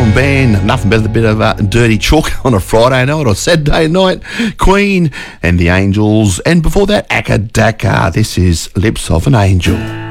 Foreign band, nothing better than a bit of dirty chalk on a Friday night or Saturday night. Queen and the Angels, and before that, Akadaka. This is Lips of an Angel.